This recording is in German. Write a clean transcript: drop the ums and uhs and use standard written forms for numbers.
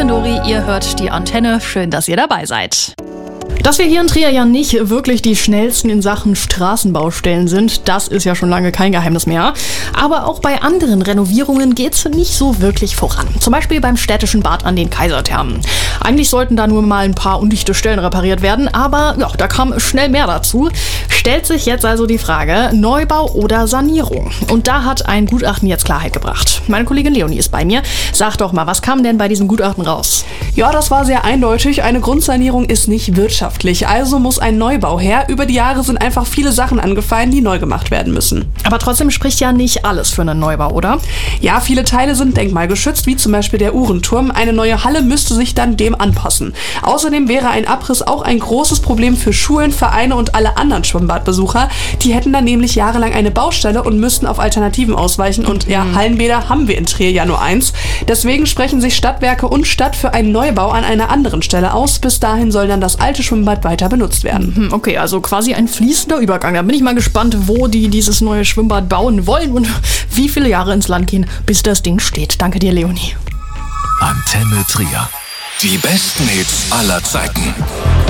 bin Dori, ihr hört die Antenne. Schön, dass ihr dabei seid. Dass wir hier in Trier ja nicht wirklich die schnellsten in Sachen Straßenbaustellen sind, das ist ja schon lange kein Geheimnis mehr. Aber auch bei anderen Renovierungen geht's nicht so wirklich voran. Zum Beispiel beim städtischen Bad an den Kaiserthermen. Eigentlich sollten da nur mal ein paar undichte Stellen repariert werden, aber ja, da kam schnell mehr dazu. Stellt sich jetzt also die Frage, Neubau oder Sanierung? Und da hat ein Gutachten jetzt Klarheit gebracht. Meine Kollegin Leonie ist bei mir. Sag doch mal, was kam denn bei diesem Gutachten raus? Ja, das war sehr eindeutig. Eine Grundsanierung ist nicht wirtschaftlich, also muss ein Neubau her. Über die Jahre sind einfach viele Sachen angefallen, die neu gemacht werden müssen. Aber trotzdem spricht ja nicht alles für einen Neubau, oder? Ja, viele Teile sind denkmalgeschützt, wie zum Beispiel der Uhrenturm. Eine neue Halle müsste sich dann dem anpassen. Außerdem wäre ein Abriss auch ein großes Problem für Schulen, Vereine und alle anderen Schwimmbadbesucher. Die hätten dann nämlich jahrelang eine Baustelle und müssten auf Alternativen ausweichen. Und ja, Hallenbäder haben wir in Trier ja nur eins. Deswegen sprechen sich Stadtwerke und Stadt für einen Neubau an einer anderen Stelle aus. Bis dahin soll dann das alte Schwimmbad weiter benutzt werden. Okay, also quasi ein fließender Übergang. Da bin ich mal gespannt, wo die dieses neue Schwimmbad bauen wollen und wie viele Jahre ins Land gehen, bis das Ding steht. Danke dir, Leonie. Antenne Trier. Die besten Hits aller Zeiten.